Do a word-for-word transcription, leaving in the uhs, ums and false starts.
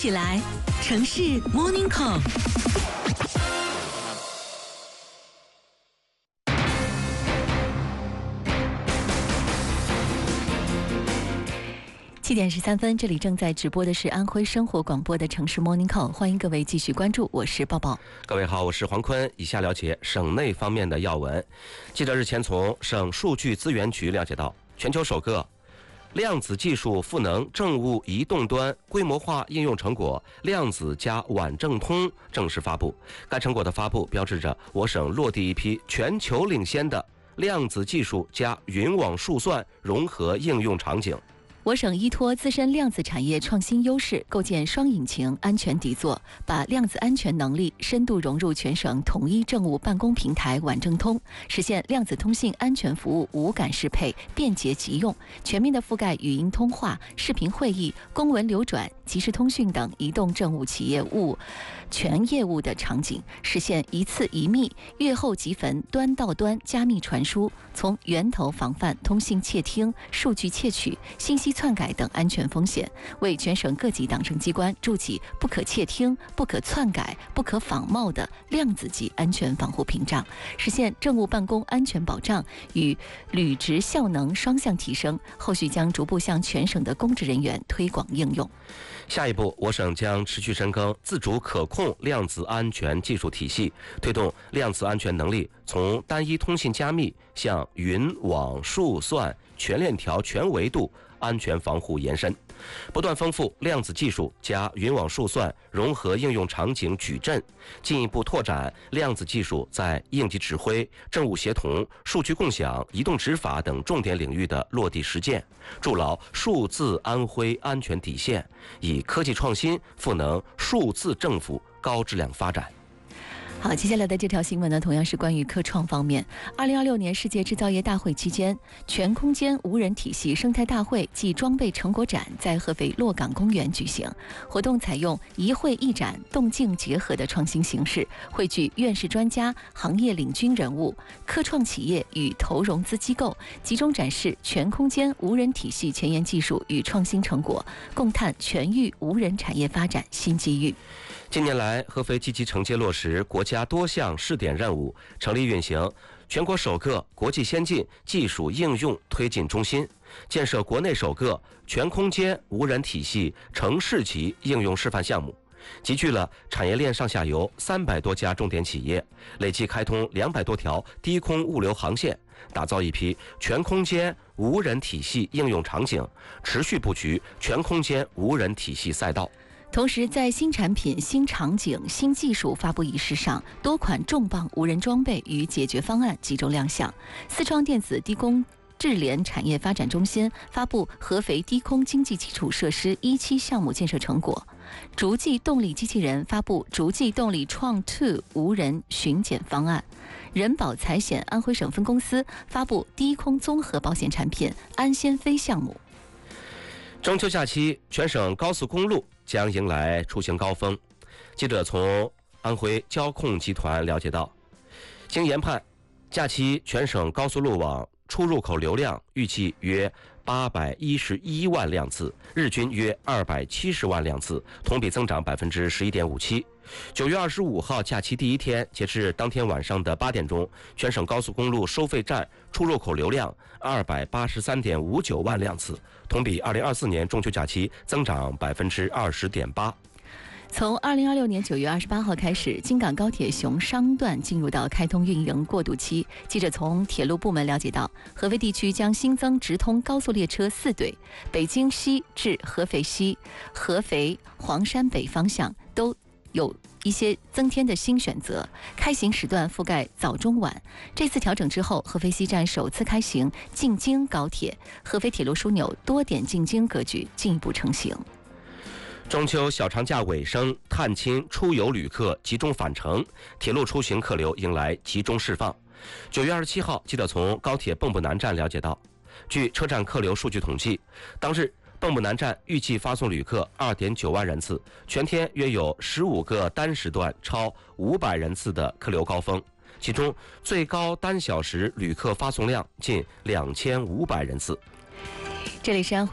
起来，城市 Morning Call。七点十三分，这里正在直播的是安徽生活广播的城市 Morning Call， 欢迎各位继续关注，我是抱抱。 各位好，我是黄坤。以下了解省内方面的要闻。记者日前从省数据资源局了解到，全球首个量子技术赋能政务移动端规模化应用成果“量子加晚政通”正式发布。该成果的发布标志着我省落地一批全球领先的量子技术加云网数算融合应用场景。 我省依托自身量子产业创新优势，构建双引擎安全底座，把量子安全能力深度融入全省统一政务办公平台晚政通，实现量子通信安全服务无感适配、便捷即用，全面的覆盖语音通话、视频会议、公文流转、即时通讯等移动政务企业务全业务的场景，实现一次一密、月后即焚、端到端加密传输，从源头防范通信窃听、数据窃取、信息篡改等安全风险，为全省各级党政机关筑起不可窃听、不可篡改、不可仿冒的量子级安全防护屏障，实现政务办公安全保障与履职效能双向提升。后续将逐步向全省的公职人员推广应用。 下一步，我省将持续深耕自主可控量子安全技术体系，推动量子安全能力从单一通信加密向云网数算全链条全维度安全防护延伸，不断丰富量子技术加云网数算融合应用场景矩阵，进一步拓展量子技术在应急指挥、政务协同、数据共享、移动执法等重点领域的落地实践，筑牢数字安徽安全底线，以科技创新赋能数字政府高质量发展。 好，接下来的这条新闻呢，同样是关于科创方面。二零二六年世界制造业大会期间，全空间无人体系生态大会暨装备成果展在合肥洛港公园举行。活动采用一会一展、动静结合的创新形式，汇聚院士专家、行业领军人物、科创企业与投融资机构，集中展示全空间无人体系前沿技术与创新成果，共探全域无人产业发展新机遇。 近年来，合肥积极承接落实国家多项试点任务，成立运行全国首个国际先进技术应用推进中心，建设国内首个全空间无人体系城市级应用示范项目，集聚了产业链上下游三百多家重点企业，累计开通两百多条低空物流航线，打造一批全空间无人体系应用场景，持续布局全空间无人体系赛道。 同时，在新产品、新场景、新技术发布仪式上，多款重磅无人装备与解决方案集中亮相。四创电子低空智联产业发展中心发布合肥低空经济基础设施一期项目建设成果。逐迹动力机器人发布逐迹动力创 二 无人巡检方案。人保财险安徽省分公司发布低空综合保险产品安先飞项目。 中秋假期，全省高速公路将迎来出行高峰。记者从安徽交控集团了解到，经研判，假期全省高速路网出入口流量预计约八百一十一万辆次，日均约二百七十万辆次，同比增长百分之十一点五七。九月二十五号假期第一天，截至当天晚上的八点钟，全省高速公路收费站出入口流量二百八十三点五九万辆次，同比二零二四年中秋假期增长百分之二十点八。 从二零二六年九月二十八号开始，京港高铁雄商段进入到开通运营过渡期。记者从铁路部门了解到，合肥地区将新增直通高速列车四对，北京西至合肥西、合肥黄山北方向都有一些增添的新选择，开行时段覆盖早中晚。这次调整之后，合肥西站首次开行进京高铁，合肥铁路枢纽多点进京格局进一步成型。 中秋小长假尾声，探亲出游旅客集中返程，铁路出行客流迎来集中释放。九月二十七号，记者从高铁蚌埠南站了解到，据车站客流数据统计，当日蚌埠南站预计发送旅客二点九万人次，全天约有十五个单时段超五百人次的客流高峰，其中最高单小时旅客发送量近两千五百人次。 这里是安徽